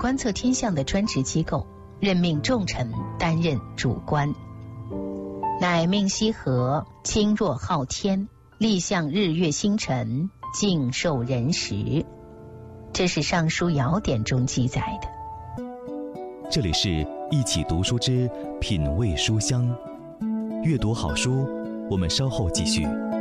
观测天象的专职机构，任命重臣担任主官。乃命羲和清若昊天，立向日月星辰，敬受人时。这是《尚书尧典》中记载的。 这里是一起读书之品味书香，阅读好书，我们稍后继续。